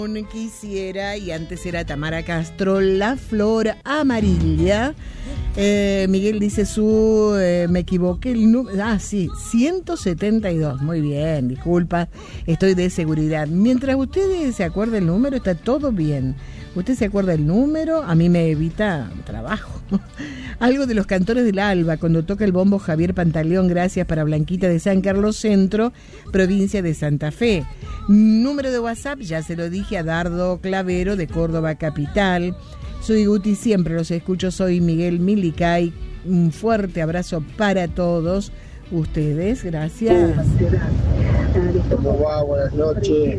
Quisiera, y antes era Tamara Castro, La Flor Amarilla. Miguel dice me equivoqué el número. Sí, 172. Muy bien, disculpa, estoy de seguridad. Mientras ustedes se acuerden el número, está todo bien. Usted se acuerda el número, a mí me evita trabajo. Algo de los Cantores del Alba, cuando toca el bombo Javier Pantaleón, gracias, para Blanquita de San Carlos Centro, provincia de Santa Fe. Número de WhatsApp, ya se lo dije, a Dardo Clavero de Córdoba Capital. Soy Guti, siempre los escucho, soy Miguel Milicay. Un fuerte abrazo para todos ustedes, gracias. ¿Cómo va? Buenas noches.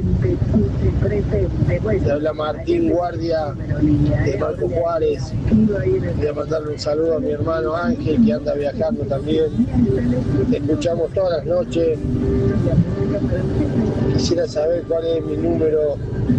Te habla Martín Guardia de Marco Juárez. Voy a mandarle un saludo a mi hermano Ángel, que anda viajando también. Te escuchamos todas las noches. Quisiera saber cuál es mi número.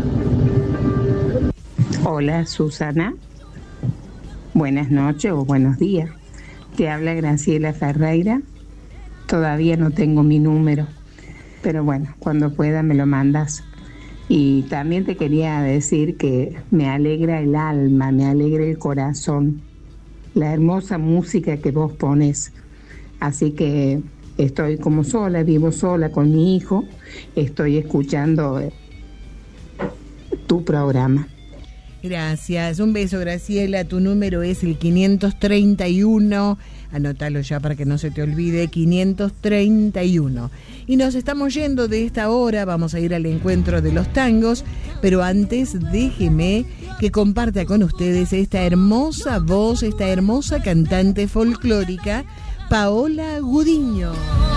Hola, Susana. Buenas noches o buenos días. Te habla Graciela Ferreira. Todavía no tengo mi número, pero bueno, cuando pueda me lo mandas. Y también te quería decir que me alegra el alma, me alegra el corazón, la hermosa música que vos pones. Así que estoy como sola, vivo sola con mi hijo, estoy escuchando tu programa. Gracias, un beso, Graciela. Tu número es el 531, anótalo ya para que no se te olvide, 531. Y nos estamos yendo de esta hora, vamos a ir al encuentro de los tangos, pero antes déjeme que comparta con ustedes esta hermosa voz, esta hermosa cantante folclórica, Paola Gudiño.